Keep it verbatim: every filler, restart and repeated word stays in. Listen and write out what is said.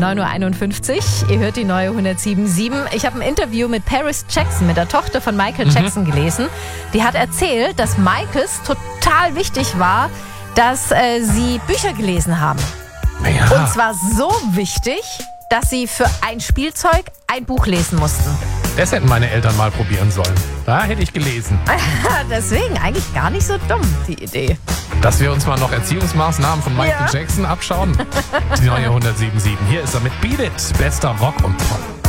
neun Uhr einundfünfzig. Ihr hört die neue hundertsieben Komma sieben. Ich habe ein Interview mit Paris Jackson, mit der Tochter von Michael mhm. Jackson, gelesen. Die hat erzählt, dass Michaels total wichtig war, dass äh, sie Bücher gelesen haben. Ja. Und zwar so wichtig, dass sie für ein Spielzeug ein Buch lesen mussten. Das hätten meine Eltern mal probieren sollen. Da hätte ich gelesen. Deswegen eigentlich gar nicht so dumm, die Idee. Dass wir uns mal noch Erziehungsmaßnahmen von Michael ja. Jackson abschauen. Die neue hundertsieben Komma sieben. Hier ist er mit Beat It. Bester Rock und Pop.